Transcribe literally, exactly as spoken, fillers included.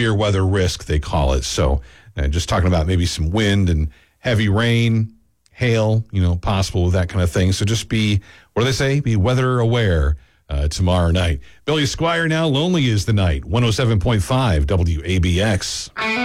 severe weather risk, they call it. So uh, just talking about maybe some wind and heavy rain, hail, you know, possible with that kind of thing. So just be, what do they say? Be weather aware uh, tomorrow night. Billy Squire now, Lonely is the Night, one oh seven point five W A B X.